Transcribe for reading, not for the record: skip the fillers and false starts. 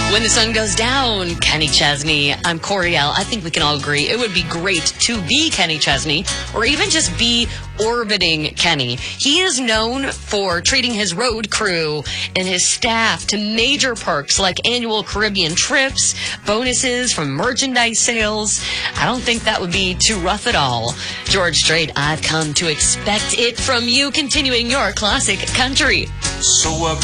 When the Sun Goes Down, Kenny Chesney. I'm Coriel. I think we can all agree it would be great to be Kenny Chesney, or even just be orbiting Kenny. He is known for treating his road crew and his staff to major perks like annual Caribbean trips, bonuses from merchandise sales. I don't think that would be too rough at all. George Strait, I've come to expect it from you, continuing your classic country. So